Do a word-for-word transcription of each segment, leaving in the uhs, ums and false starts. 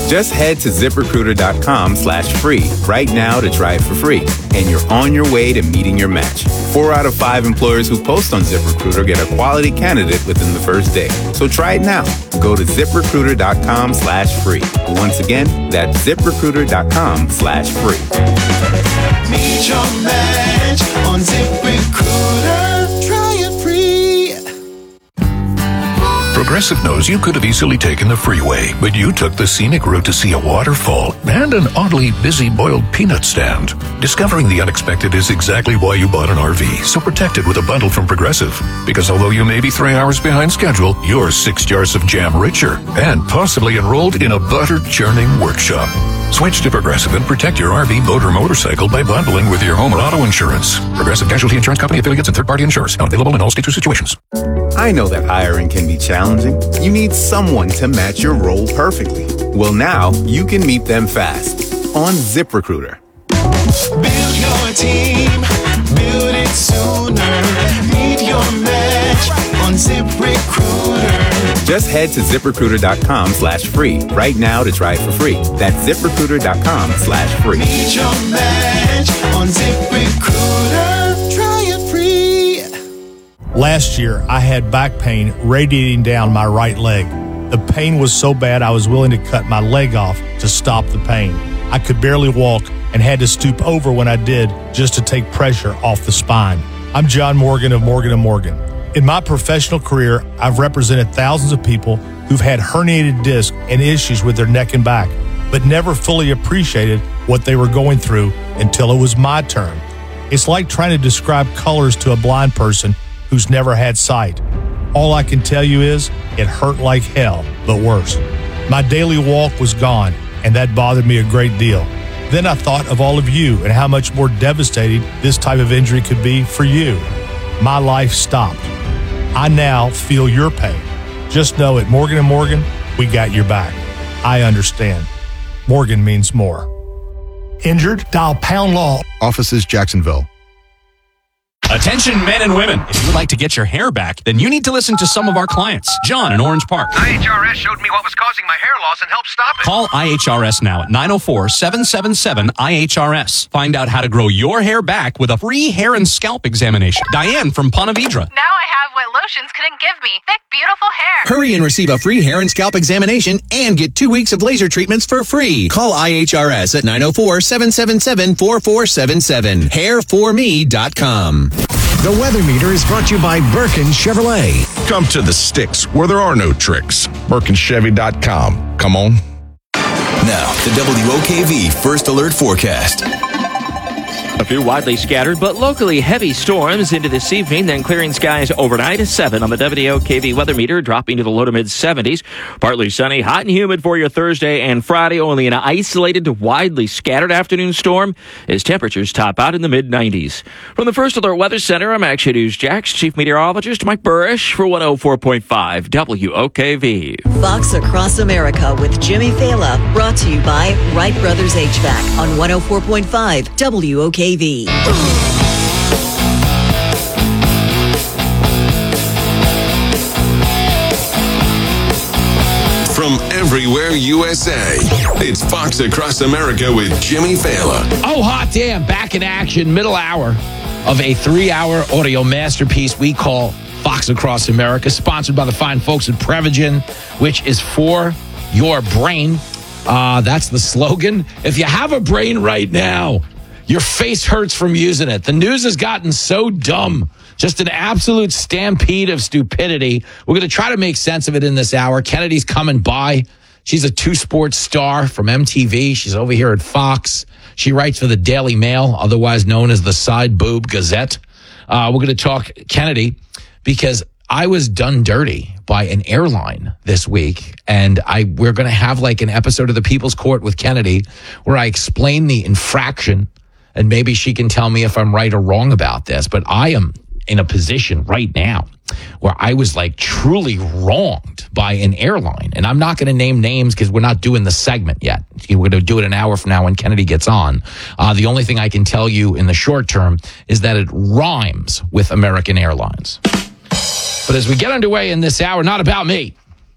Just head to ZipRecruiter.com slash free right now to try it for free. And you're on your way to meeting your match. Four out of five employers who post on ZipRecruiter get a quality candidate within the first day. So try it now. Go to ZipRecruiter.com slash free. Once again, that's ZipRecruiter.com slash free. Meet your match on ZipRecruiter. Try it free. Progressive knows you could have easily taken the freeway, but you took the scenic route to see a waterfall and an oddly busy boiled peanut stand. Discovering the unexpected is exactly why you bought an R V, so protect it with a bundle from Progressive. Because although you may be three hours behind schedule, you're six jars of jam richer and possibly enrolled in a butter churning workshop. Switch to Progressive and protect your R V, boat, or motorcycle by bundling with your home or auto insurance. Progressive Casualty Insurance Company affiliates and third-party insurers. Not available in all states or situations. I know that hiring can be challenging. You need someone to match your role perfectly. Well, now you can meet them fast on ZipRecruiter. Build your team, build it sooner. Meet your match on ZipRecruiter. Just head to ZipRecruiter.com slash free right now to try it for free. That's ZipRecruiter.com slash free. Meet your match on ZipRecruiter. Try it free. Last year, I had back pain radiating down my right leg. The pain was so bad I was willing to cut my leg off to stop the pain. I could barely walk and had to stoop over when I did just to take pressure off the spine. I'm John Morgan of Morgan and Morgan. In my professional career, I've represented thousands of people who've had herniated discs and issues with their neck and back, but never fully appreciated what they were going through until it was my turn. It's like trying to describe colors to a blind person who's never had sight. All I can tell you is it hurt like hell, but worse. My daily walk was gone, and that bothered me a great deal. Then I thought of all of you and how much more devastating this type of injury could be for you. My life stopped. I now feel your pain. Just know at Morgan and Morgan, we got your back. I understand. Morgan means more. Injured? Dial pound law. Offices Jacksonville. Attention men and women. If you would like to get your hair back, then you need to listen to some of our clients. John in Orange Park. I H R S showed me what was causing my hair loss and helped stop it. Call I H R S now at nine oh four, seven seven seven, I H R S. Find out how to grow your hair back with a free hair and scalp examination. Diane from Ponte Vedra. Now I have what lotions couldn't give me. Thick, beautiful hair. Hurry and receive a free hair and scalp examination and get two weeks of laser treatments for free. Call I H R S at nine oh four, seven seven seven, four four seven seven. hair for me dot com. The Weather Meter is brought to you by Birkin Chevrolet. Come to the sticks where there are no tricks. Birkin Chevy dot com. Come on. Now, the W O K V First Alert Forecast. A few widely scattered but locally heavy storms into this evening, then clearing skies overnight at seven on the W O K V weather meter, dropping to the low to mid seventies. Partly sunny, hot and humid for your Thursday and Friday. Only an isolated to widely scattered afternoon storm as temperatures top out in the mid nineties. From the First Alert Weather Center, I'm Action News Jax Chief Meteorologist Mike Burrish for one oh four point five W O K V. Fox Across America with Jimmy Fela, brought to you by Wright Brothers H V A C on one oh four point five W O K V. From everywhere U S A, it's Fox Across America with Jimmy Fela. Oh, hot damn, back in action, middle hour of a three-hour audio masterpiece we call Fox Across America, sponsored by the fine folks at Prevagen, which is for your brain. Uh, that's the slogan. If you have a brain right now, your face hurts from using it. The news has gotten so dumb. Just an absolute stampede of stupidity. We're going to try to make sense of it in this hour. Kennedy's coming by. She's a two-sports star from M T V. She's over here at Fox. She writes for the Daily Mail, otherwise known as the Side Boob Gazette. Uh, we're going to talk Kennedy because I was done dirty by an airline this week, and I we're going to have like an episode of The People's Court with Kennedy where I explain the infraction, and maybe she can tell me if I'm right or wrong about this. But I am in a position right now where I was like truly wronged by an airline. And I'm not going to name names because we're not doing the segment yet. We're going to do it an hour from now when Kennedy gets on. Uh, the only thing I can tell you in the short term is that it rhymes with American Airlines. But as we get underway in this hour, not about me.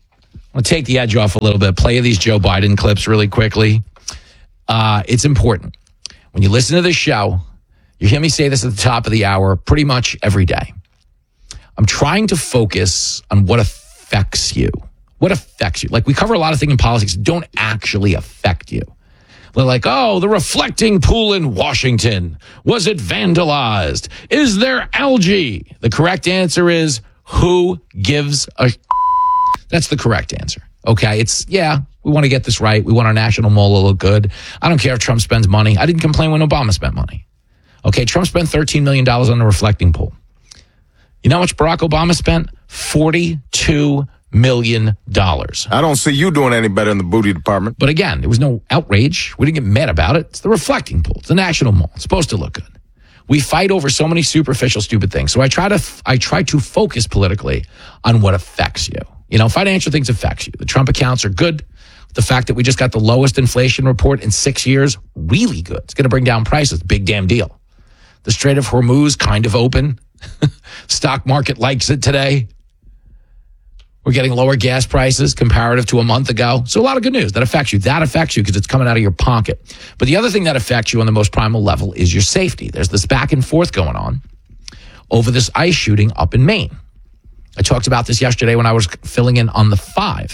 I'll take the edge off a little bit. Play these Joe Biden clips really quickly. Uh, it's important. When you listen to this show, you hear me say this at the top of the hour pretty much every day. I'm trying to focus on what affects you. What affects you? Like, we cover a lot of things in politics that don't actually affect you. They're like, oh, the reflecting pool in Washington. Was it vandalized? Is there algae? The correct answer is, who gives a... That's the correct answer. Okay, it's, yeah, we want to get this right. We want our national mall to look good. I don't care if Trump spends money. I didn't complain when Obama spent money. Okay, Trump spent thirteen million dollars on the reflecting pool. You know how much Barack Obama spent? forty-two million dollars. I don't see you doing any better in the booty department. But again, there was no outrage. We didn't get mad about it. It's the reflecting pool. It's the national mall. It's supposed to look good. We fight over so many superficial, stupid things. So I try to, I try to focus politically on what affects you. You know, financial things affects you. The Trump accounts are good. The fact that we just got the lowest inflation report in six years, really good. It's going to bring down prices. Big damn deal. The Strait of Hormuz kind of open. Stock market likes it today. We're getting lower gas prices comparative to a month ago. So a lot of good news. That affects you. That affects you because it's coming out of your pocket. But the other thing that affects you on the most primal level is your safety. There's this back and forth going on over this ICE shooting up in Maine. I talked about this yesterday when I was filling in on the five.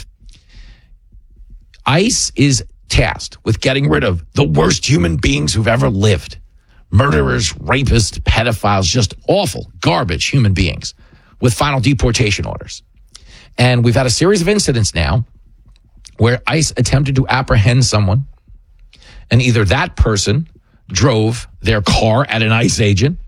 ICE is tasked with getting rid of the worst human beings who've ever lived. Murderers, rapists, pedophiles, just awful, garbage human beings with final deportation orders. And we've had a series of incidents now where ICE attempted to apprehend someone, and either that person drove their car at an ICE agent,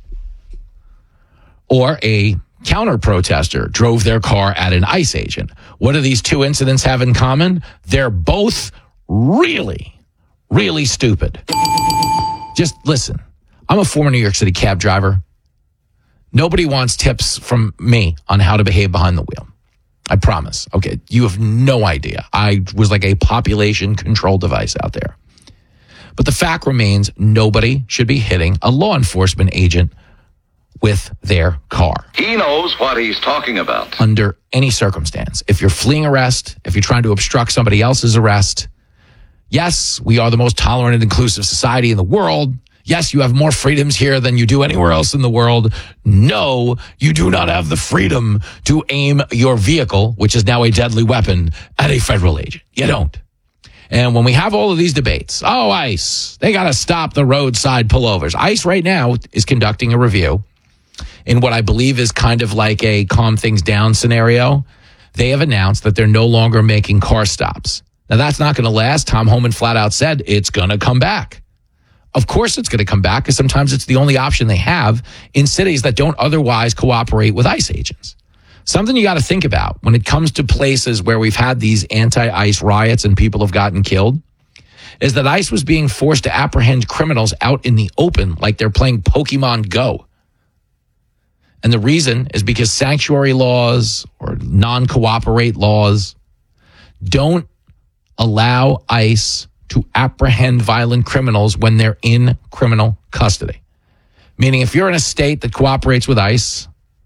or a counter-protester drove their car at an ICE agent. What do these two incidents have in common? They're both really, really stupid. Just listen. I'm a former New York City cab driver. Nobody wants tips from me on how to behave behind the wheel. I promise. Okay, you have no idea. I was like a population control device out there. But the fact remains, nobody should be hitting a law enforcement agent with their car. He knows what he's talking about. Under any circumstance. If you're fleeing arrest, if you're trying to obstruct somebody else's arrest, yes, we are the most tolerant and inclusive society in the world. Yes, you have more freedoms here than you do anywhere else in the world. No, you do not have the freedom to aim your vehicle, which is now a deadly weapon, at a federal agent. You don't. And when we have all of these debates, oh, ICE, they got to stop the roadside pullovers. ICE right now is conducting a review in what I believe is kind of like a calm things down scenario. They have announced that they're no longer making car stops. Now, that's not going to last. Tom Homan flat out said it's going to come back. Of course it's going to come back because sometimes it's the only option they have in cities that don't otherwise cooperate with ICE agents. Something you got to think about when it comes to places where we've had these anti-ICE riots and people have gotten killed is that ICE was being forced to apprehend criminals out in the open like they're playing Pokemon Go. And the reason is because sanctuary laws or non-cooperate laws don't allow ICE to apprehend violent criminals when they're in criminal custody. Meaning if you're in a state that cooperates with ICE,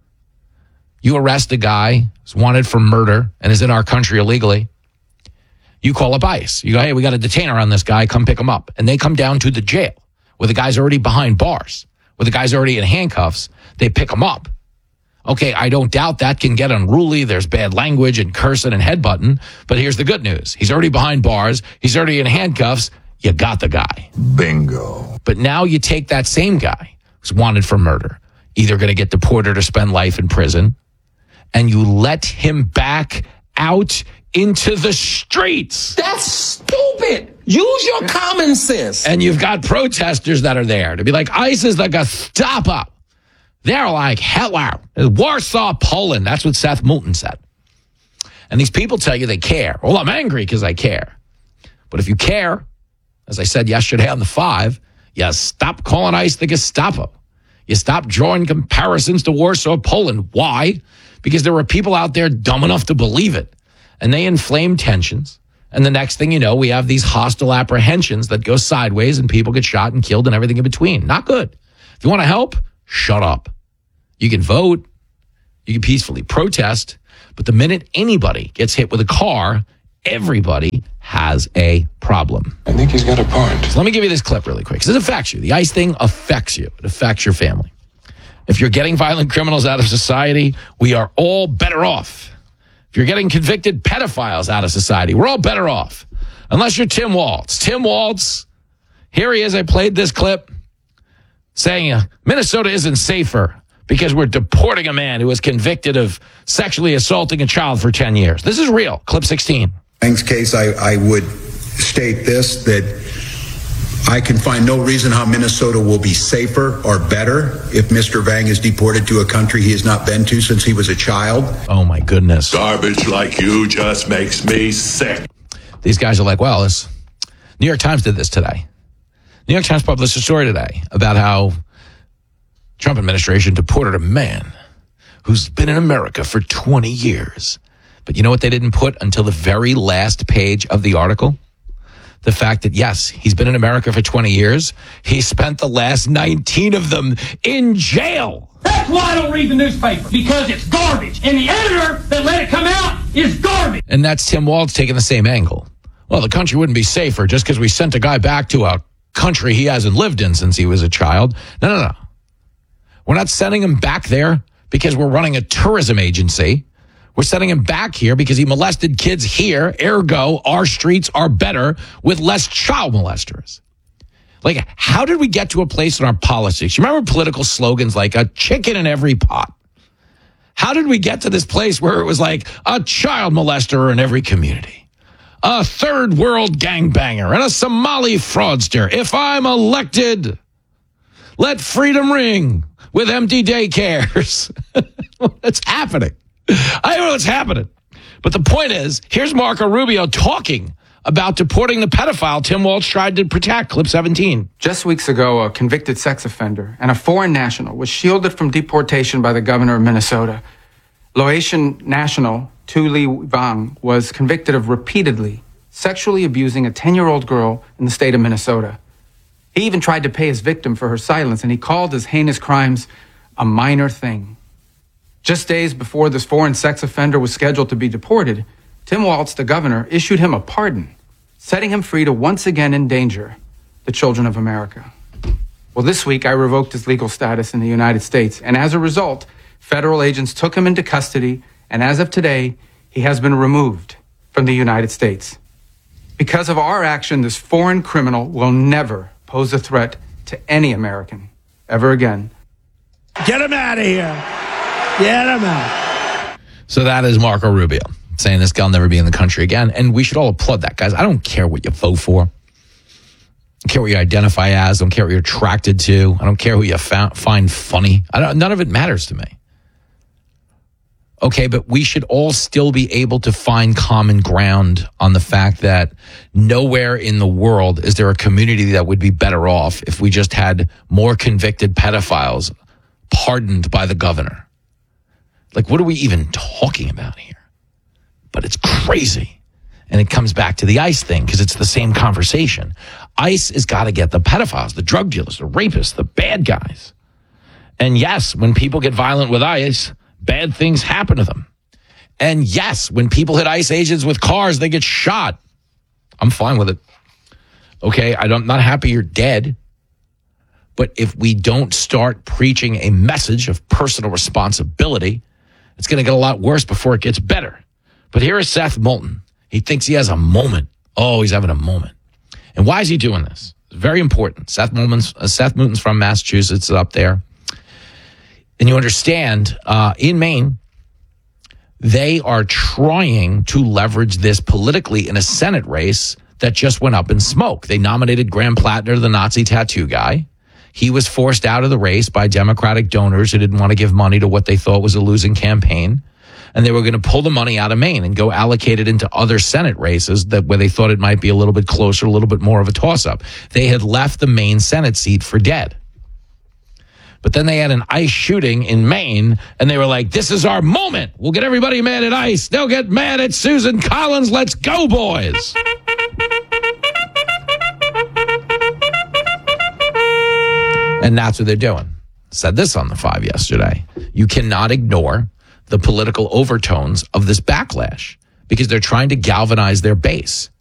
you arrest a guy who's wanted for murder and is in our country illegally, you call up ICE. You go, hey, we got a detainer on this guy, come pick him up. And they come down to the jail where the guy's already behind bars, where the guy's already in handcuffs. They pick him up. Okay, I don't doubt that can get unruly. There's bad language and cursing and headbutting. But here's the good news. He's already behind bars. He's already in handcuffs. You got the guy. Bingo. But now you take that same guy who's wanted for murder, either going to get deported or spend life in prison, and you let him back out into the streets. That's stupid. Use your common sense. And you've got protesters that are there to be like, ICE is like a stop up. They're like, hello, Warsaw, Poland. That's what Seth Moulton said. And these people tell you they care. Well, I'm angry because I care. But if you care, as I said yesterday on the five, you stop calling ICE the Gestapo. You stop drawing comparisons to Warsaw, Poland. Why? Because there were people out there dumb enough to believe it. And they inflame tensions. And the next thing you know, we have these hostile apprehensions that go sideways and people get shot and killed and everything in between. Not good. If you want to help, shut up. You can vote. You can peacefully protest. But the minute anybody gets hit with a car, everybody has a problem. I think he's got a point. So let me give you this clip really quick, because it affects you. The ICE thing affects you. It affects your family. If you're getting violent criminals out of society, we are all better off. If you're getting convicted pedophiles out of society, we're all better off. Unless you're Tim Walz. Tim Walz, here he is. I played this clip saying uh, Minnesota isn't safer because we're deporting a man who was convicted of sexually assaulting a child for ten years. This is real. Clip sixteen. Vang's case, I, I would state this, that I can find no reason how Minnesota will be safer or better if Mister Vang is deported to a country he has not been to since he was a child. Oh, my goodness. Garbage like you just makes me sick. These guys are like, well, this New York Times did this today. New York Times published a story today about how Trump administration deported a man who's been in America for twenty years. But you know what they didn't put until the very last page of the article? The fact that, yes, he's been in America for twenty years. He spent the last nineteen of them in jail. That's why I don't read the newspaper, because it's garbage. And the editor that let it come out is garbage. And that's Tim Walz taking the same angle. Well, the country wouldn't be safer just because we sent a guy back to a country he hasn't lived in since he was a child. No, no, no. We're not sending him back there because we're running a tourism agency. We're sending him back here because he molested kids here. Ergo, our streets are better with less child molesters. Like, how did we get to a place in our politics? You remember political slogans like a chicken in every pot? How did we get to this place where it was like a child molester in every community, a third world gangbanger, and a Somali fraudster? If I'm elected, let freedom ring with empty daycares. It's happening. I don't know what's happening. But the point is, here's Marco Rubio talking about deporting the pedophile Tim Walz tried to protect. Clip seventeen. Just weeks ago, a convicted sex offender and a foreign national was shielded from deportation by the governor of Minnesota. Laotian national Tu Le Vang was convicted of repeatedly sexually abusing a ten-year-old girl in the state of Minnesota. He even tried to pay his victim for her silence, and he called his heinous crimes a minor thing. Just days before this foreign sex offender was scheduled to be deported, Tim Walz, the governor, issued him a pardon, setting him free to once again endanger the children of America. Well, this week I revoked his legal status in the United States, and as a result, federal agents took him into custody, and as of today, he has been removed from the United States. Because of our action, this foreign criminal will never pose a threat to any American ever again. Get him out of here. Get him out. So that is Marco Rubio saying this guy will never be in the country again. And we should all applaud that, guys. I don't care what you vote for. I don't care what you identify as. I don't care what you're attracted to. I don't care who you found, find funny. I don't, none of it matters to me. Okay, but we should all still be able to find common ground on the fact that nowhere in the world is there a community that would be better off if we just had more convicted pedophiles pardoned by the governor. Like, what are we even talking about here? But it's crazy. And it comes back to the ICE thing because it's the same conversation. ICE has got to get the pedophiles, the drug dealers, the rapists, the bad guys. And yes, when people get violent with ICE, bad things happen to them. And yes, when people hit ICE agents with cars, they get shot. I'm fine with it. Okay, I'm not happy you're dead. But if we don't start preaching a message of personal responsibility, it's going to get a lot worse before it gets better. But here is Seth Moulton. He thinks he has a moment. Oh, he's having a moment. And why is he doing this? It's very important. Seth Moulton's, uh, Seth Moulton's from Massachusetts, up there. And you understand, uh, in Maine, they are trying to leverage this politically in a Senate race that just went up in smoke. They nominated Graham Plattner, the Nazi tattoo guy. He was forced out of the race by Democratic donors who didn't want to give money to what they thought was a losing campaign. And they were going to pull the money out of Maine and go allocate it into other Senate races that where they thought it might be a little bit closer, a little bit more of a toss-up. They had left the Maine Senate seat for dead. But then they had an ICE shooting in Maine, and they were like, this is our moment. We'll get everybody mad at ICE. They'll get mad at Susan Collins. Let's go, boys. And that's what they're doing. Said this on the Five yesterday. You cannot ignore the political overtones of this backlash because they're trying to galvanize their base.